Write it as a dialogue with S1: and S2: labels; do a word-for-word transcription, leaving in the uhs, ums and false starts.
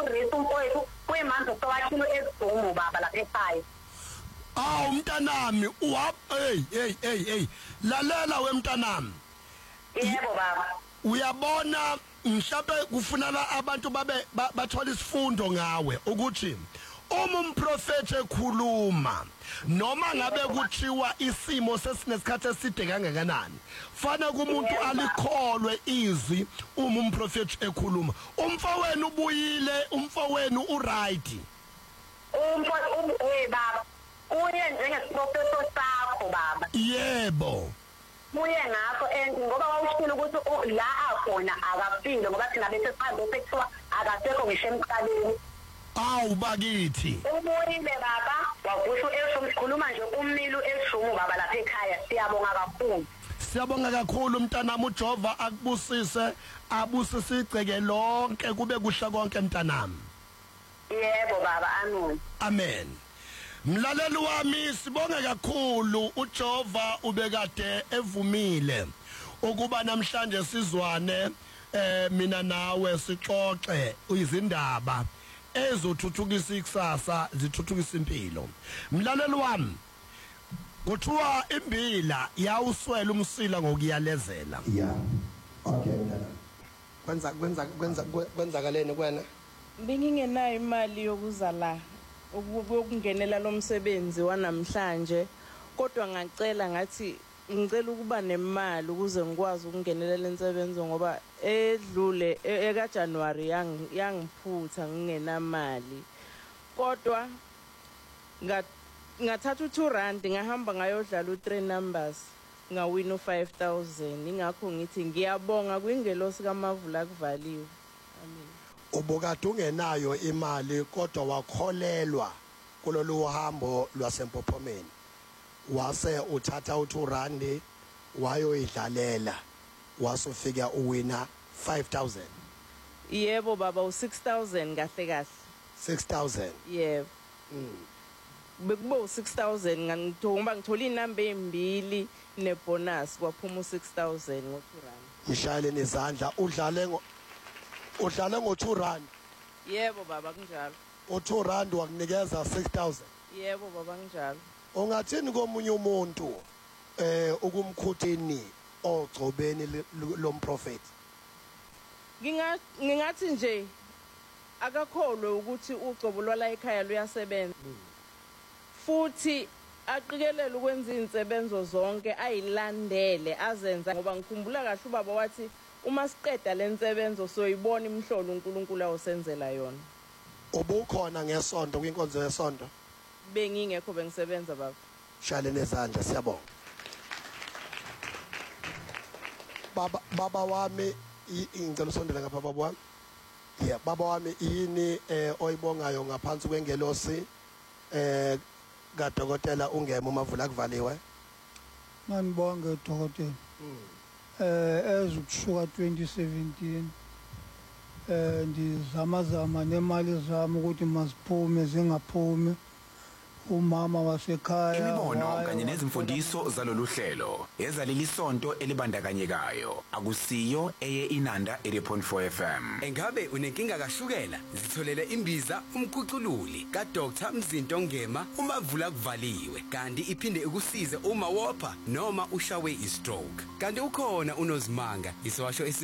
S1: uGrisu umfowethu kwemanzi sowakhilo ezidumo baba lapha ekhaya.
S2: Awu mntanami uwa hey hey hey hey lalela wemntanami.
S1: Yebo baba.
S2: Uyabona mhlawumbe kufunala abantu babe bathola isifundo ngawe ukuthi uma umprofeti ekhuluma noma ngabe kuthiwa isimo sesinesikhathi eside kangakanani fana kumuntu alikholwe izwi uma umprofeti ekhuluma. Umfowenu ubuyile, umfowenu uright.
S1: Umfowenu hey baba uye njengesiprofeto sakho baba.
S2: Yebo.
S1: Muye ngakho and ngoba wawushilo ukuthi la akhona akafile ngoba thina bese sihambe sekuthiwa akasekho ngisho emqaleni.
S2: Awu bakithi.
S1: Ubuyile baba wavusha esho mkhuluma nje ummilu eshumu baba lapha ekhaya siyabonga kakhulu.
S2: Siyabonga kakhulu mntanami uJehova akubusise abusise igceke lonke kube kuhla konke mntanami.
S1: Yebo baba amen.
S2: Amen. Mlaleli wami sibonge kakhulu uJehova ubekade evumile ukuba namhlanje sizwane eh mina nawe sixoxe izindaba ezothuthukisa ikusasa zithuthukisa impilo. Mlaleli wami kuthiwa imbila yawuswela umsila ngokuyalezela.
S3: Yeah. Okay mntana.
S2: Kwenza kwenza kwenza kwenzakalene kwena?
S4: Bengingenayo imali yokuza la ukungenela lo msebenzi wanamhlanje kodwa ngacela ngathi ngicela ukuba nemali ukuze ngikwazi ukungenelela lensebenzo ngoba edlule eka January yangiphutha ngingenamali kodwa ngathatha u2 rand ngahamba ngayodlala u3 numbers ngawina u5 thousand ingakho ngithi ngiyabonga kwingelosi kaMavula kuvaliwe. Amen.
S2: Ubukade ungenayo imali kodwa wakholelwa kulolu hambo lwasempophomeni wase uthatha u2 rand wayoidlalela wasufika uwina five thousand.
S4: Yebo baba u6 thousand kahle kahle.
S2: six thousand.
S4: Yebo.
S2: Mm.
S4: Bekuba u6 thousand ngithomba ngithola inamba embili nebonus kwaphuma u6 thousand ngo2 rand.
S2: Mshayele nezandla udlale ngo udlale ngo2 rand.
S4: Yebo baba kunjalo.
S2: u2 rand wakunikeza six thousand.
S4: Yebo baba kunjalo.
S2: Ongathini komunye umuntu eh ukumkhuthini ogcobeni lomprofeti?
S4: Nginga ngingathi nje akakholwe ukuthi ugcobo lwala ekhaya luyasebenza. Futhi aqikelele ukwenza izinsebenzo zonke ayilandele azenza ngoba ngikhumbula kahle ubaba wathi uma siqeda lensebenzo soyibona imhlolo uNkulunkulu awusenzela yona.
S2: Ubukhona ngesonto kwinkonzo yesonto?
S4: Bengingekho bengisebenza baba.
S2: Shale nezandla siyabonga. Baba baba wami ingicela usondele ngapha baba wami. Yeah baba wami yini eh oyibongayo ngaphansi kwengelosi eh kaDokotela uNgema uMavula kuvaliwe?
S5: Nganibonge dokotela. Eh ezukushuka twenty seventeen eh ndizama zama nemali zami ukuthi masiphume zingaphumi. Umama wasekhaya
S6: imibono kanye nezimfundiso zalolu hlelo ezaleli sonto elibandakanyekayo akusiyo eye Inanda eighty point four F M.
S7: Engabe unenkinga kashukela zitholele imbiza umkhucululi kaDoctor Mzinto Ngema uMavula kuvaliwe kanti iphinde ukusize uma wopha noma ushawe istroke kanti ukhona unozimanga isewasho